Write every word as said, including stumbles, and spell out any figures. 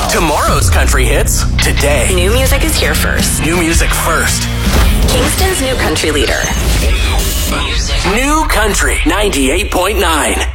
Tomorrow's country hits today. New music is here first. New music first. Kingston's new country leader. New Country ninety-eight point nine.